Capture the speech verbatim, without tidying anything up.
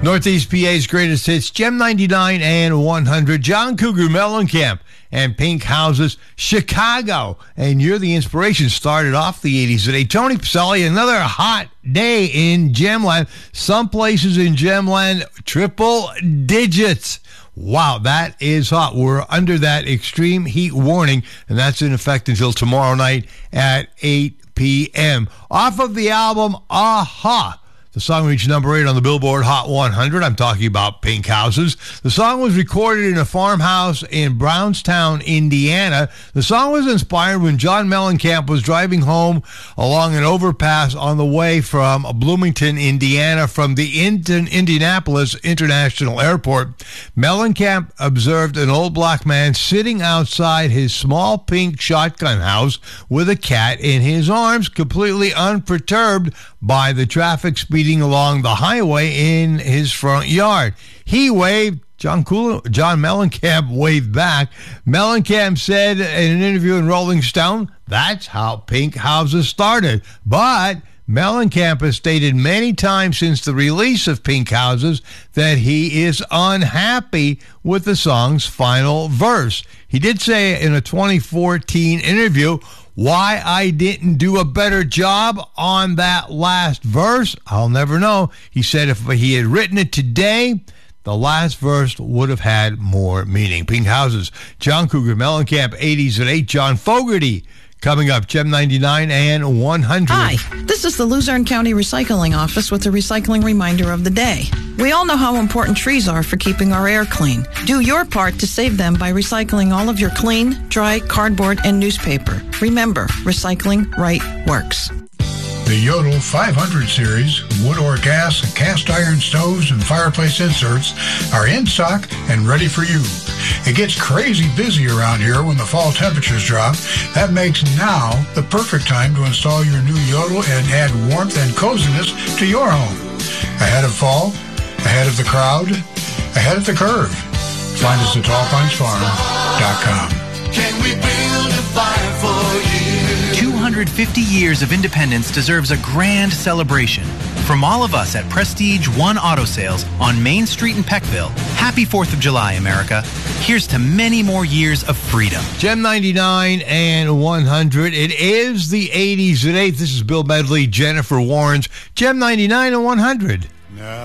Northeast P A's greatest hits, Gem ninety-nine and one hundred. John Cougar Mellencamp and Pink Houses, Chicago. And You're the Inspiration started off the eighties today. Tony Pacelli, another hot day in Gemland. Some places in Gemland, triple digits. Wow, that is hot. We're under that extreme heat warning, and that's in effect until tomorrow night at eight p.m. Off of the album, Aha. The song reached number eight on the Billboard Hot one hundred. I'm talking about Pink Houses. The song was recorded in a farmhouse in Brownstown, Indiana. The song was inspired when John Mellencamp was driving home along an overpass on the way from Bloomington, Indiana, from the Indianapolis International Airport. Mellencamp observed an old black man sitting outside his small pink shotgun house with a cat in his arms, completely unperturbed by the traffic speeding along the highway in his front yard. He waved. John Cool- John Mellencamp waved back. Mellencamp said in an interview in Rolling Stone, that's how Pink Houses started. But Mellencamp has stated many times since the release of Pink Houses that he is unhappy with the song's final verse. He did say in a twenty fourteen interview, why I didn't do a better job on that last verse, I'll never know. He said if he had written it today, the last verse would have had more meaning. Pink Houses, John Cougar Mellencamp, eighties at eight. John Fogerty coming up, Gem ninety-nine and one hundred. Hi, this is the Luzerne County Recycling Office with the recycling reminder of the day. We all know how important trees are for keeping our air clean. Do your part to save them by recycling all of your clean, dry cardboard and newspaper. Remember, recycling right works. The Yodel five hundred series, wood or gas, cast iron stoves, and fireplace inserts are in stock and ready for you. It gets crazy busy around here when the fall temperatures drop. That makes now the perfect time to install your new Yodel and add warmth and coziness to your home. Ahead of fall, ahead of the crowd, ahead of the curve. Find us at tall pines farm dot com. Can we build a fire for you? two hundred fifty years of independence deserves a grand celebration. From all of us at Prestige One Auto Sales on Main Street in Peckville, happy fourth of July, America. Here's to many more years of freedom. Gem ninety-nine and one hundred. It is the eighties at eight. This is Bill Medley, Jennifer Warnes. Gem ninety-nine and one hundred. No.